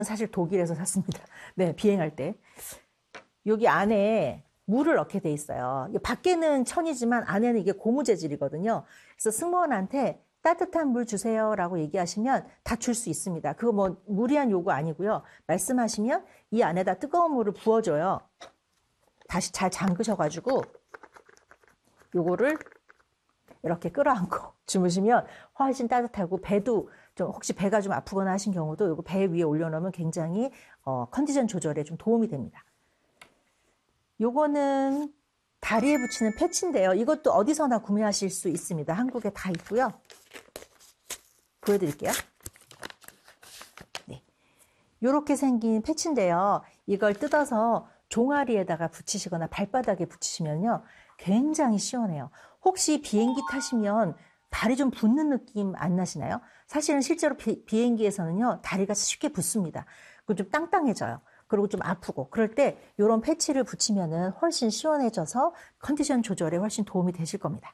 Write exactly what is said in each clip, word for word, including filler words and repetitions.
사실 독일에서 샀습니다. 네, 비행할 때. 여기 안에 물을 넣게 돼 있어요. 밖에는 천이지만 안에는 이게 고무 재질이거든요. 그래서 승무원한테 따뜻한 물 주세요라고 얘기하시면 다 줄 수 있습니다. 그거 뭐 무리한 요구 아니고요. 말씀하시면 이 안에다 뜨거운 물을 부어줘요. 다시 잘 잠그셔가지고 요거를 이렇게 끌어안고 주무시면 훨씬 따뜻하고, 배도 좀 혹시 배가 좀 아프거나 하신 경우도 요거 배 위에 올려놓으면 굉장히 어, 컨디션 조절에 좀 도움이 됩니다. 요거는 다리에 붙이는 패치인데요. 이것도 어디서나 구매하실 수 있습니다. 한국에 다 있고요. 보여드릴게요. 네. 요렇게 생긴 패치인데요. 이걸 뜯어서 종아리에다가 붙이시거나 발바닥에 붙이시면요, 굉장히 시원해요. 혹시 비행기 타시면 발이 좀 붓는 느낌 안 나시나요? 사실은 실제로 비, 비행기에서는요, 다리가 쉽게 붓습니다. 그리고 좀 땅땅해져요. 그리고 좀 아프고. 그럴 때 이런 패치를 붙이면은 훨씬 시원해져서 컨디션 조절에 훨씬 도움이 되실 겁니다.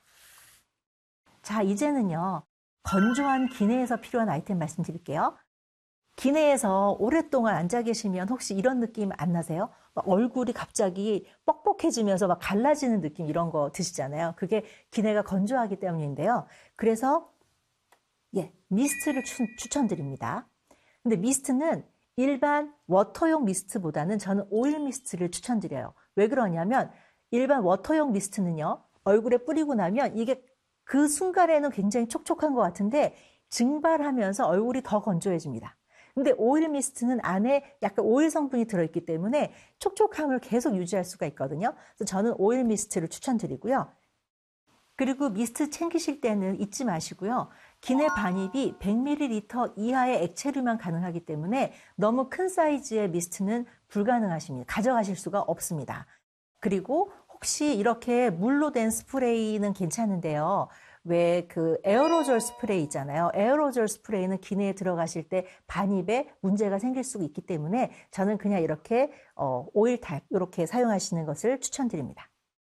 자, 이제는요, 건조한 기내에서 필요한 아이템 말씀드릴게요. 기내에서 오랫동안 앉아 계시면 혹시 이런 느낌 안 나세요? 막 얼굴이 갑자기 뻑뻑해지면서 막 갈라지는 느낌, 이런 거 드시잖아요. 그게 기내가 건조하기 때문인데요. 그래서 예, 미스트를 추, 추천드립니다. 근데 미스트는 일반 워터용 미스트보다는 저는 오일 미스트를 추천드려요. 왜 그러냐면 일반 워터용 미스트는요, 얼굴에 뿌리고 나면 이게 그 순간에는 굉장히 촉촉한 것 같은데 증발하면서 얼굴이 더 건조해집니다. 근데 오일 미스트는 안에 약간 오일 성분이 들어있기 때문에 촉촉함을 계속 유지할 수가 있거든요. 그래서 저는 오일 미스트를 추천드리고요. 그리고 미스트 챙기실 때는 잊지 마시고요. 기내 반입이 백 밀리리터 이하의 액체류만 가능하기 때문에 너무 큰 사이즈의 미스트는 불가능하십니다. 가져가실 수가 없습니다. 그리고 혹시 이렇게 물로 된 스프레이는 괜찮은데요. 왜 그 에어로졸 스프레이 있잖아요. 에어로졸 스프레이는 기내에 들어가실 때 반입에 문제가 생길 수 있기 때문에 저는 그냥 이렇게 어, 오일 타입 이렇게 사용하시는 것을 추천드립니다.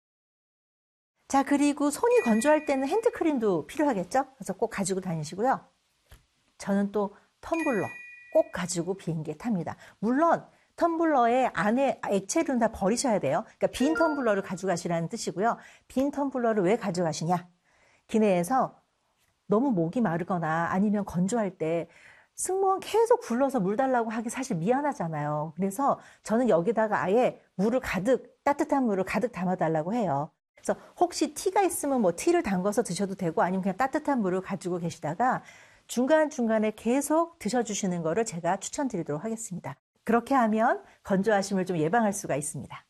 자, 그리고 손이 건조할 때는 핸드크림도 필요하겠죠? 그래서 꼭 가지고 다니시고요. 저는 또 텀블러 꼭 가지고 비행기에 탑니다. 물론 텀블러에 안에 액체류는 다 버리셔야 돼요. 그러니까 빈 텀블러를 가져가시라는 뜻이고요. 빈 텀블러를 왜 가져가시냐? 기내에서 너무 목이 마르거나 아니면 건조할 때 승무원 계속 불러서 물 달라고 하기 사실 미안하잖아요. 그래서 저는 여기다가 아예 물을 가득, 따뜻한 물을 가득 담아달라고 해요. 그래서 혹시 티가 있으면 뭐 티를 담궈서 드셔도 되고 아니면 그냥 따뜻한 물을 가지고 계시다가 중간중간에 계속 드셔주시는 거를 제가 추천드리도록 하겠습니다. 그렇게 하면 건조하심을 좀 예방할 수가 있습니다.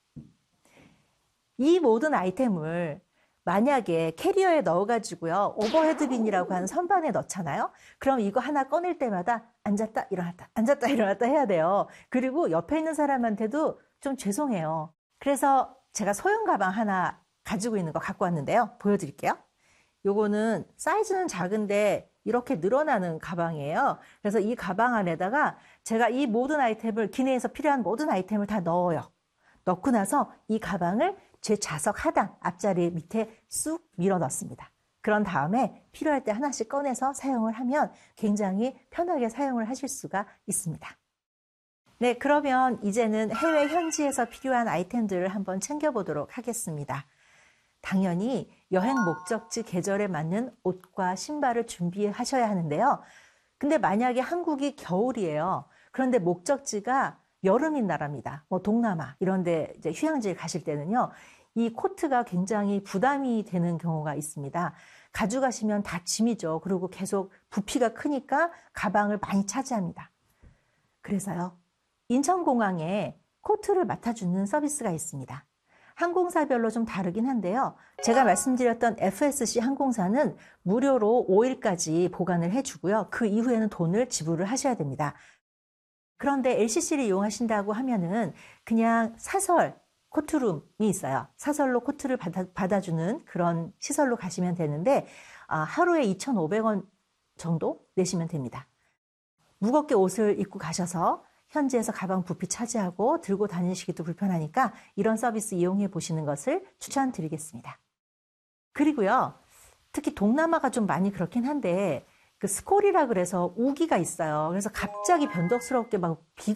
이 모든 아이템을 만약에 캐리어에 넣어가지고요, 오버헤드빈이라고 하는 선반에 넣잖아요. 그럼 이거 하나 꺼낼 때마다 앉았다 일어났다 앉았다 일어났다 해야 돼요. 그리고 옆에 있는 사람한테도 좀 죄송해요. 그래서 제가 소형 가방 하나 가지고 있는 거 갖고 왔는데요. 보여드릴게요. 요거는 사이즈는 작은데 이렇게 늘어나는 가방이에요. 그래서 이 가방 안에다가 제가 이 모든 아이템을, 기내에서 필요한 모든 아이템을 다 넣어요. 넣고 나서 이 가방을 제 좌석 하단 앞자리 밑에 쑥 밀어 넣습니다. 그런 다음에 필요할 때 하나씩 꺼내서 사용을 하면 굉장히 편하게 사용을 하실 수가 있습니다. 네, 그러면 이제는 해외 현지에서 필요한 아이템들을 한번 챙겨보도록 하겠습니다. 당연히 여행 목적지 계절에 맞는 옷과 신발을 준비하셔야 하는데요. 근데 만약에 한국이 겨울이에요. 그런데 목적지가 여름인 나라입니다. 뭐 동남아 이런 데 이제 휴양지에 가실 때는요, 이 코트가 굉장히 부담이 되는 경우가 있습니다. 가져가시면 다 짐이죠. 그리고 계속 부피가 크니까 가방을 많이 차지합니다. 그래서요, 인천공항에 코트를 맡아주는 서비스가 있습니다. 항공사별로 좀 다르긴 한데요. 제가 말씀드렸던 에프에스씨 항공사는 무료로 오 일까지 보관을 해주고요. 그 이후에는 돈을 지불을 하셔야 됩니다. 그런데 엘씨씨를 이용하신다고 하면은 그냥 사설 코트룸이 있어요. 사설로 코트를 받아, 받아주는 그런 시설로 가시면 되는데 하루에 이천오백 원 정도 내시면 됩니다. 무겁게 옷을 입고 가셔서 현지에서 가방 부피 차지하고 들고 다니시기도 불편하니까 이런 서비스 이용해 보시는 것을 추천드리겠습니다. 그리고요, 특히 동남아가 좀 많이 그렇긴 한데 그 스콜이라 그래서 우기가 있어요. 그래서 갑자기 변덕스럽게 막 비가